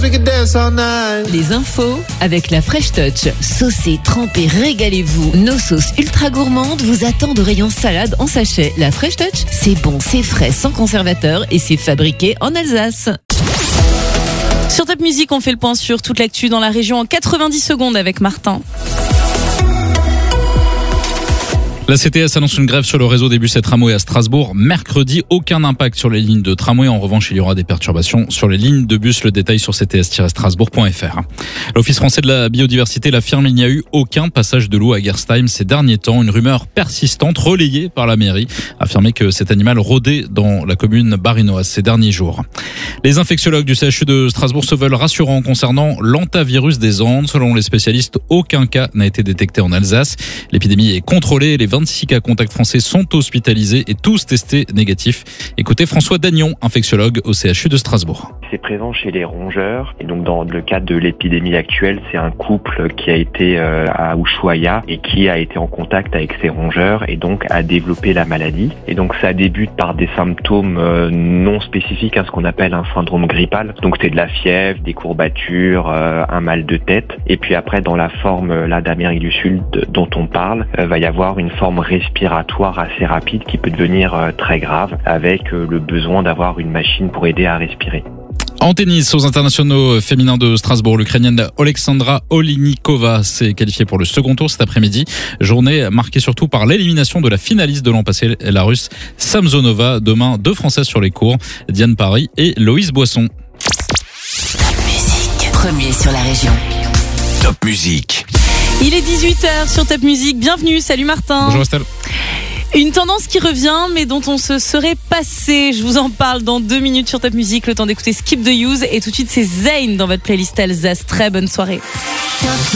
Les infos avec la Fresh Touch. Saucez, trempez, régalez-vous. Nos sauces ultra gourmandes vous attendent au rayon salade en sachet. La Fresh Touch, c'est bon, c'est frais, sans conservateur et c'est fabriqué en Alsace. Sur Top Music, on fait le point sur toute l'actu dans la région en 90 secondes avec Martin. La CTS annonce une grève sur le réseau des bus et tramways à Strasbourg. Mercredi, aucun impact sur les lignes de tramway. En revanche, il y aura des perturbations sur les lignes de bus. Le détail sur cts-strasbourg.fr. L'Office français de la biodiversité l'affirme, il n'y a eu aucun passage de loup à Gerstheim ces derniers temps. Une rumeur persistante relayée par la mairie affirmait que cet animal rôdait dans la commune barinoise ces derniers jours. Les infectiologues du CHU de Strasbourg se veulent rassurants concernant l'hantavirus des Andes. Selon les spécialistes, aucun cas n'a été détecté en Alsace. L'épidémie est contrôlée. Les 26 cas contacts français sont hospitalisés et tous testés négatifs. Écoutez François Dagnon, infectiologue au CHU de Strasbourg. C'est présent chez les rongeurs et donc dans le cadre de l'épidémie actuelle, c'est un couple qui a été à Ushuaia et qui a été en contact avec ces rongeurs et donc a développé la maladie. Et donc ça débute par des symptômes non spécifiques, ce qu'on appelle un syndrome grippal. Donc c'est de la fièvre, des courbatures, un mal de tête. Et puis après, dans la forme là d'Amérique du Sud dont on parle, va y avoir une forme respiratoire assez rapide qui peut devenir très grave avec le besoin d'avoir une machine pour aider à respirer. En tennis, aux internationaux féminins de Strasbourg, l'Ukrainienne Oleksandra Oleinikova s'est qualifiée pour le second tour cet après-midi. Journée marquée surtout par l'élimination de la finaliste de l'an passé, la Russe Samsonova. Demain, 2 Françaises sur les cours, Diane Paris et Loïse Boisson. Top Music, premier sur la région. Top Music. Il est 18h sur Top Music. Bienvenue, salut Martin. Bonjour Estelle. Une tendance qui revient, mais dont on se serait passé. Je vous en parle dans 2 minutes sur Top Music. Le temps d'écouter Skip the Use. Et tout de suite, c'est Zayn dans votre playlist Alsace. Très bonne soirée.